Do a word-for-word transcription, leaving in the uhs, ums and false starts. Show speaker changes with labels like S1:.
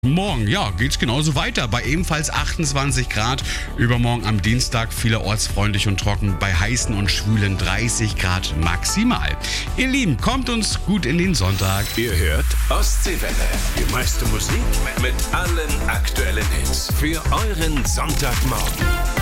S1: Morgen, ja, geht's genauso weiter. Bei ebenfalls achtundzwanzig Grad. Übermorgen am Dienstag vielerorts freundlich und trocken. Bei heißen und schwülen dreißig Grad maximal. Ihr Lieben, kommt uns gut in den Sonntag.
S2: Ihr hört Ostseewelle. Die meiste Musik mit allen aktuellen Hits. Für euren Sonntagmorgen.